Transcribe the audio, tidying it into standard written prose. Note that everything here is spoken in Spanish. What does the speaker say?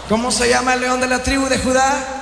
¿Cómo se llama el león de la tribu de Judá?